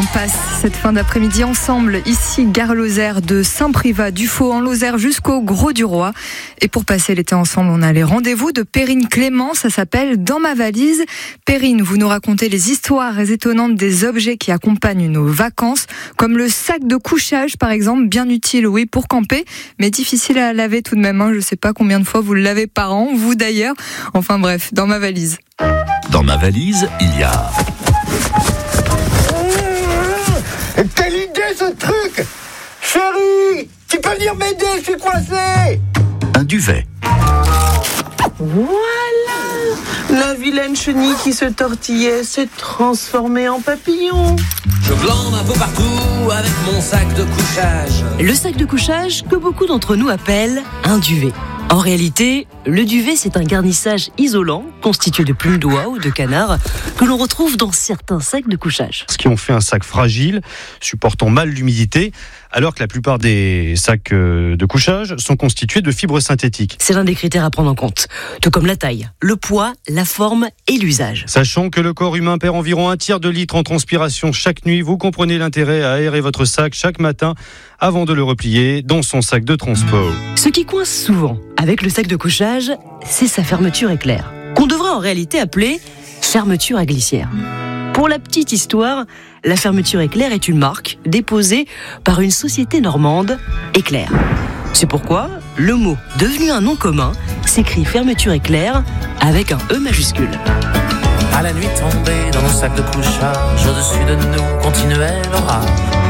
On passe cette fin d'après-midi ensemble, ici Gare Lozère, de Saint-Privat-du-Faux en Lozère jusqu'au Grau-du-Roi. Et pour passer l'été ensemble, on a les rendez-vous de Perrine Clément, ça s'appelle Dans ma valise. Perrine, vous nous racontez les histoires étonnantes des objets qui accompagnent nos vacances, comme le sac de couchage par exemple, bien utile oui pour camper, mais difficile à laver tout de même. Je ne sais pas combien de fois vous le lavez par an, vous d'ailleurs. Enfin bref, dans ma valise. Dans ma valise, il y a... Quelle idée ce truc! Chérie, tu peux venir m'aider, je suis coincé! Un duvet. Voilà! La vilaine chenille qui se tortillait s'est transformée en papillon. Je glande un peu partout avec mon sac de couchage. Le sac de couchage que beaucoup d'entre nous appellent un duvet. En réalité, le duvet, c'est un garnissage isolant constitué de plumes d'oie ou de canard que l'on retrouve dans certains sacs de couchage. Ce qui en fait un sac fragile, supportant mal l'humidité, alors que la plupart des sacs de couchage sont constitués de fibres synthétiques. C'est l'un des critères à prendre en compte, tout comme la taille, le poids, la forme et l'usage. Sachant que le corps humain perd environ 1/3 de litre en transpiration chaque nuit, vous comprenez l'intérêt à aérer votre sac chaque matin avant de le replier dans son sac de transport. Ce qui coince souvent avec le sac de couchage, c'est sa fermeture éclair, qu'on devrait en réalité appeler fermeture à glissière. Pour la petite histoire, la fermeture éclair est une marque déposée par une société normande, Éclair. C'est pourquoi le mot, devenu un nom commun, s'écrit fermeture éclair avec un E majuscule. À la nuit tombée dans nos sacs de couchage, au-dessus de nous continuait l'orage.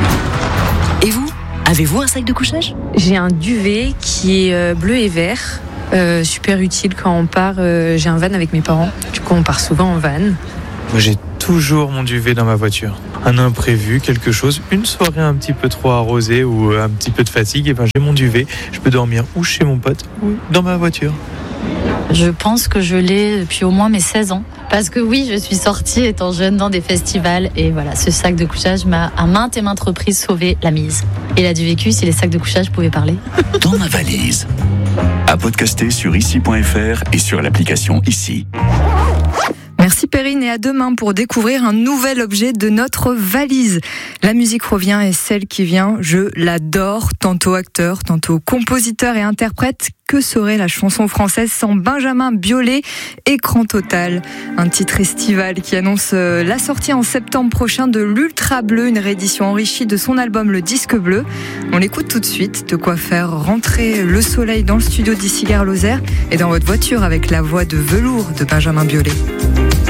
Et vous, avez-vous un sac de couchage ? J'ai un duvet qui est bleu et vert, super utile quand on part. J'ai un van avec mes parents, du coup on part souvent en van. Moi j'ai toujours mon duvet dans ma voiture. Un imprévu, quelque chose, une soirée un petit peu trop arrosée ou un petit peu de fatigue, et j'ai mon duvet, je peux dormir ou chez mon pote ou dans ma voiture. Je pense que je l'ai depuis au moins mes 16 ans. Parce que oui, je suis sortie étant jeune dans des festivals. Et voilà, ce sac de couchage m'a à maintes et maintes reprises sauvé la mise. Et là du vécu, si les sacs de couchage pouvaient parler. Dans ma valise. À podcaster sur ici.fr et sur l'application Ici. Merci Perrine et à demain pour découvrir un nouvel objet de notre valise. La musique revient et celle qui vient, je l'adore, tantôt acteur, tantôt compositeur et interprète. Que serait la chanson française sans Benjamin Biolay, Écran Total, un titre estival qui annonce la sortie en septembre prochain de l'Ultra Bleu, une réédition enrichie de son album Le Disque Bleu. On l'écoute tout de suite, de quoi faire rentrer le soleil dans le studio d'ici Gare Lozère et dans votre voiture avec la voix de velours de Benjamin Biolay.